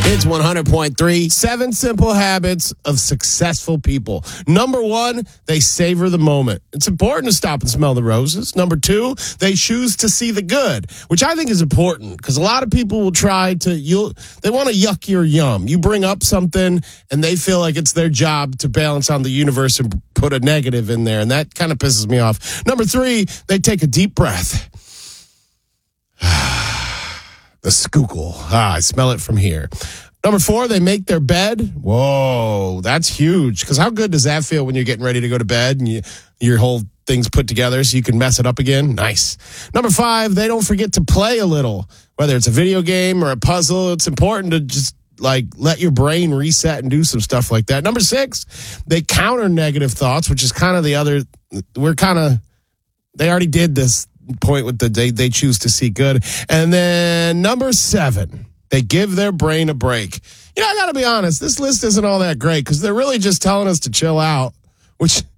It's 100.3. 7 simple habits of successful people. Number 1, they savor the moment. It's important to stop and smell the roses. Number 2, they choose to see the good, which I think is important because a lot of people will try to, they want to yuck your yum. You bring up something and they feel like it's their job to balance on the universe and put a negative in there. And that kind of pisses me off. Number 3, they take a deep breath. The skookle. I smell it from here. Number 4, they make their bed. Whoa, that's huge. Because how good does that feel when you're getting ready to go to bed and your whole thing's put together so you can mess it up again? Nice. Number 5, they don't forget to play a little. Whether it's a video game or a puzzle, it's important to just let your brain reset and do some stuff like that. Number 6, they counter negative thoughts, which is kind of the other. They already did this point with they choose to see good. And then number 7, they give their brain a break. I got to be honest, this list isn't all that great because they're really just telling us to chill out, which